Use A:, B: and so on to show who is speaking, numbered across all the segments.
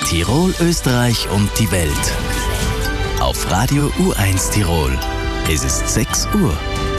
A: Tirol, Österreich und die Welt. Auf Radio U1 Tirol. Es ist 6 Uhr.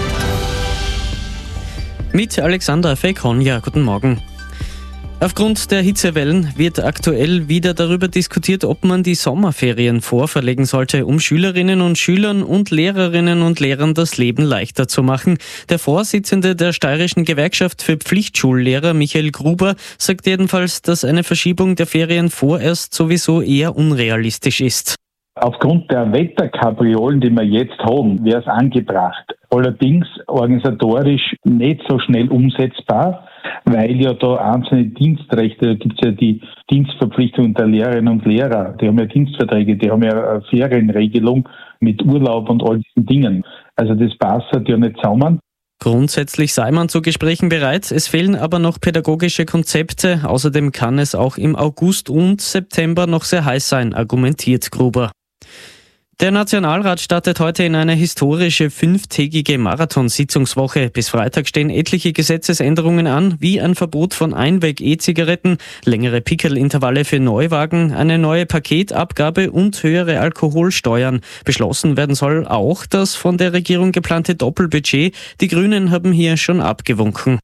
B: Mit Alexander Fekhonia, guten Morgen. Aufgrund der Hitzewellen wird aktuell wieder darüber diskutiert, ob man die Sommerferien vorverlegen sollte, um Schülerinnen und Schülern und Lehrerinnen und Lehrern das Leben leichter zu machen. Der Vorsitzende der Steirischen Gewerkschaft für Pflichtschullehrer, Michael Gruber, sagt jedenfalls, dass eine Verschiebung der Ferien vorerst sowieso eher unrealistisch ist.
C: Aufgrund der Wetterkapriolen, die wir jetzt haben, wäre es angebracht. Allerdings organisatorisch nicht so schnell umsetzbar, weil ja da einzelne Dienstrechte, da gibt es ja die Dienstverpflichtung der Lehrerinnen und Lehrer, die haben ja Dienstverträge, die haben ja eine Ferienregelung mit Urlaub und all diesen Dingen. Also das passt ja nicht zusammen.
B: Grundsätzlich sei man zu Gesprächen bereit, es fehlen aber noch pädagogische Konzepte. Außerdem kann es auch im August und September noch sehr heiß sein, argumentiert Gruber. Der Nationalrat startet heute in eine historische 5-tägige Marathonsitzungswoche. Bis Freitag stehen etliche Gesetzesänderungen an, wie ein Verbot von Einweg-E-Zigaretten, längere Pickelintervalle für Neuwagen, eine neue Paketabgabe und höhere Alkoholsteuern. Beschlossen werden soll auch das von der Regierung geplante Doppelbudget. Die Grünen haben hier schon abgewunken.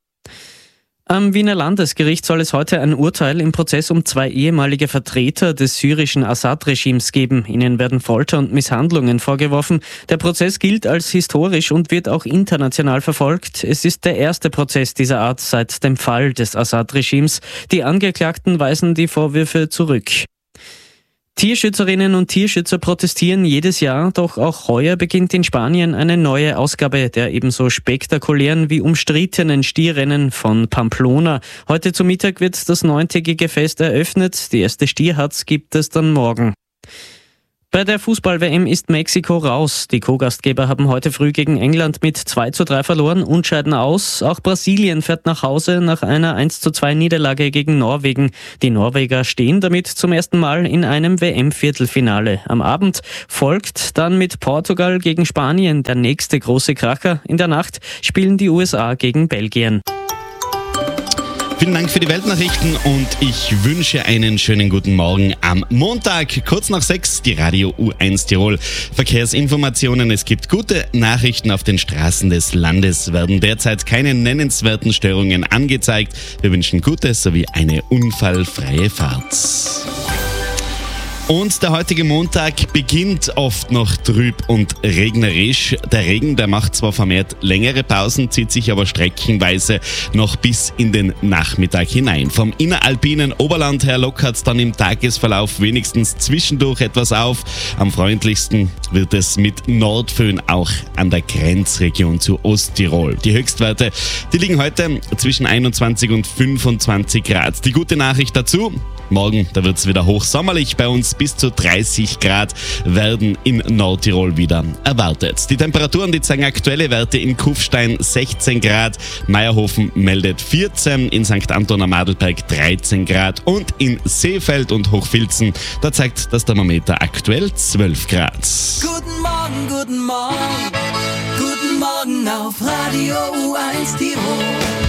B: Am Wiener Landesgericht soll es heute ein Urteil im Prozess um 2 ehemalige Vertreter des syrischen Assad-Regimes geben. Ihnen werden Folter und Misshandlungen vorgeworfen. Der Prozess gilt als historisch und wird auch international verfolgt. Es ist der erste Prozess dieser Art seit dem Fall des Assad-Regimes. Die Angeklagten weisen die Vorwürfe zurück. Tierschützerinnen und Tierschützer protestieren jedes Jahr, doch auch heuer beginnt in Spanien eine neue Ausgabe der ebenso spektakulären wie umstrittenen Stierrennen von Pamplona. Heute zu Mittag wird das 9-tägige Fest eröffnet. Die erste Stierhatz gibt es dann morgen. Bei der Fußball-WM ist Mexiko raus. Die Co-Gastgeber haben heute früh gegen England mit 2:3 verloren und scheiden aus. Auch Brasilien fährt nach Hause nach einer 1:2 Niederlage gegen Norwegen. Die Norweger stehen damit zum ersten Mal in einem WM-Viertelfinale. Am Abend folgt dann mit Portugal gegen Spanien der nächste große Kracher. In der Nacht spielen die USA gegen Belgien.
D: Vielen Dank für die Weltnachrichten und ich wünsche einen schönen guten Morgen am Montag, kurz nach 6, die Radio U1 Tirol. Verkehrsinformationen, es gibt gute Nachrichten auf den Straßen des Landes, werden derzeit keine nennenswerten Störungen angezeigt. Wir wünschen gute sowie eine unfallfreie Fahrt. Und der heutige Montag beginnt oft noch trüb und regnerisch. Der Regen, der macht zwar vermehrt längere Pausen, zieht sich aber streckenweise noch bis in den Nachmittag hinein. Vom inneralpinen Oberland her lockert es dann im Tagesverlauf wenigstens zwischendurch etwas auf. Am freundlichsten wird es mit Nordföhn auch an der Grenzregion zu Osttirol. Die Höchstwerte, die liegen heute zwischen 21 und 25 Grad. Die gute Nachricht dazu: morgen, da wird es wieder hochsommerlich bei uns. Bis zu 30 Grad werden in Nordtirol wieder erwartet. Die Temperaturen, die zeigen aktuelle Werte in Kufstein 16 Grad, Meierhofen meldet 14, in St. Anton am Adelberg 13 Grad und in Seefeld und Hochfilzen, da zeigt das Thermometer aktuell 12 Grad.
E: Guten Morgen, guten Morgen, guten Morgen auf Radio U1 Tirol.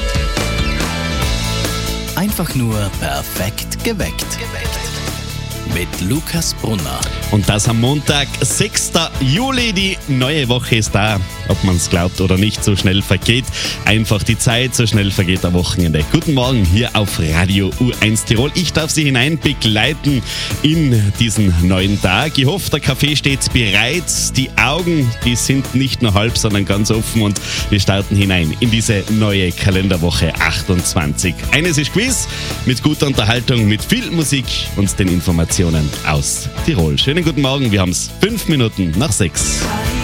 A: Einfach nur perfekt geweckt. Mit Lukas Brunner.
D: Und das am Montag, 6. Juli. Die neue Woche ist da. Ob man es glaubt oder nicht, so schnell vergeht einfach die Zeit, so schnell vergeht der Wochenende. Guten Morgen hier auf Radio U1 Tirol. Ich darf Sie hinein begleiten in diesen neuen Tag. Ich hoffe, der Kaffee steht bereit. Die Augen, die sind nicht nur halb, sondern ganz offen und wir starten hinein in diese neue Kalenderwoche 28. Eines ist gewiss, mit guter Unterhaltung, mit viel Musik und den Informationen aus Tirol. Schönen guten Morgen, wir haben es 5 Minuten nach 6.